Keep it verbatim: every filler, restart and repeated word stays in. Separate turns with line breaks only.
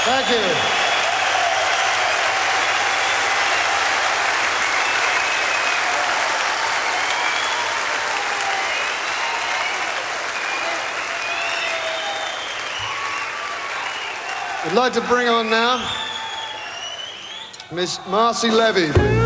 Thank you. I'd like to bring on now Miss Marcy Levy, please.